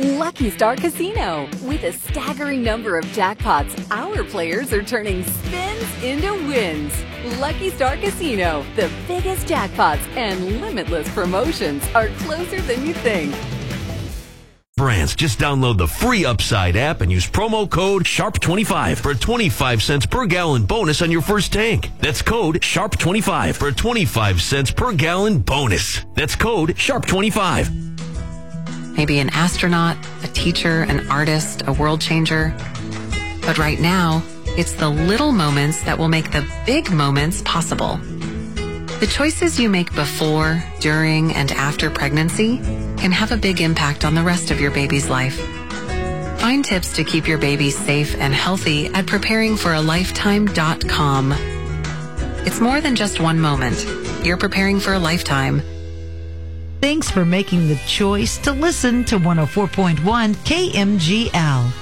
Lucky Star Casino. With a staggering number of jackpots, our players are turning spins into wins. Lucky Star Casino, the biggest jackpots and limitless promotions are closer than you think. Brands, just download the free Upside app and use promo code SHARP25 for a 25 cents per gallon bonus on your first tank. That's code SHARP25 for a 25 cents per gallon bonus. That's code SHARP25. Maybe an astronaut, a teacher, an artist, a world changer. But right now, it's the little moments that will make the big moments possible. The choices you make before, during, and after pregnancy can have a big impact on the rest of your baby's life. Find tips to keep your baby safe and healthy at preparingforalifetime.com. It's more than just one moment. You're preparing for a lifetime. Thanks for making the choice to listen to 104.1 KMGL.